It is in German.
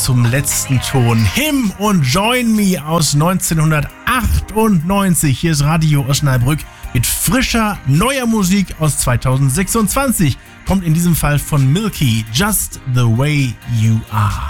zum letzten Ton. Him und Join Me aus 1998. Hier ist Radio Osnabrück mit frischer, neuer Musik aus 2026. Kommt in diesem Fall von Milky, Just the Way You Are.